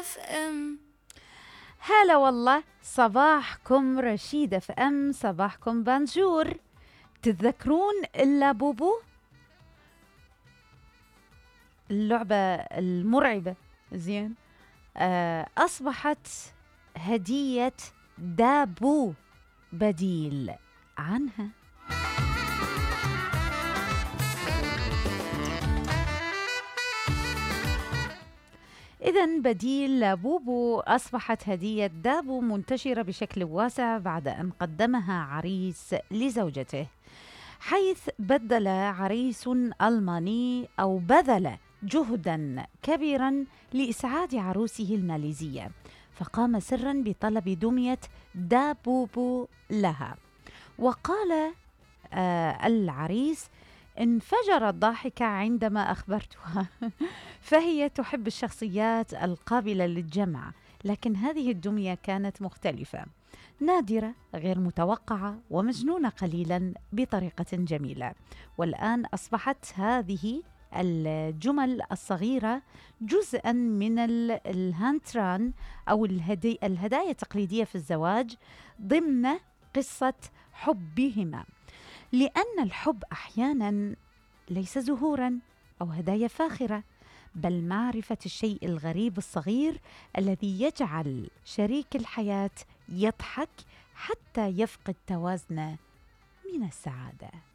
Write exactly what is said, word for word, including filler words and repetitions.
اف ام. هلا والله، صباحكم رشيد اف ام، صباحكم بانجور. تتذكرون إلا بوبو؟ اللعبة المرعبة، زين. آه أصبحت هدية دابو بديل عنها. إذن بديل لابوبو أصبحت هدية دابو منتشرة بشكل واسع بعد أن قدمها عريس لزوجته، حيث بدل عريس ألماني أو بذل جهدا كبيرا لإسعاد عروسه الماليزية، فقام سرا بطلب دمية دابوبو لها. وقال آه العريس: انفجرت ضاحكة عندما أخبرتها فهي تحب الشخصيات القابلة للجمع، لكن هذه الدمية كانت مختلفة، نادرة، غير متوقعة، ومجنونة قليلا بطريقة جميلة. والآن أصبحت هذه الجمل الصغيرة جزءا من الهانتران أو الهدي الهدايا التقليدية في الزواج ضمن قصة حبهما، لأن الحب أحيانا ليس زهورا أو هدايا فاخرة، بل معرفة الشيء الغريب الصغير الذي يجعل شريك الحياة يضحك حتى يفقد توازنه من السعادة.